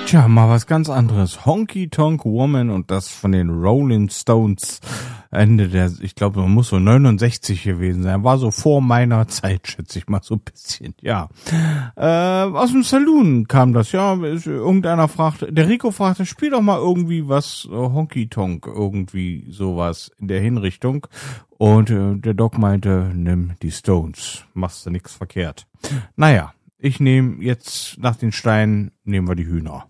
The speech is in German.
Tja, mal was ganz anderes. Honky Tonk Woman und das von den Rolling Stones. Ende der, ich glaube, man muss so 69 gewesen sein. War so vor meiner Zeit, schätze ich mal so ein bisschen, ja. Aus dem Saloon kam das, ja. Irgendeiner fragte, der Rico fragte, spiel doch mal irgendwie was Honky Tonk, irgendwie sowas in der Hinrichtung. Und der Doc meinte, nimm die Stones, machst du nix verkehrt. Naja, ich nehme jetzt nach den Steinen, nehmen wir die Hühner.